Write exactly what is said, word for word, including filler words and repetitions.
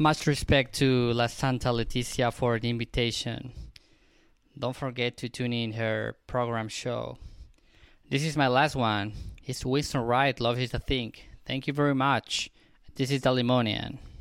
Much respect to La Santa Leticia for the invitation. Don't forget to tune in her program show. This is my last one. It's Winston Wright, Love is a Thing. Thank you very much. This is the Limonian.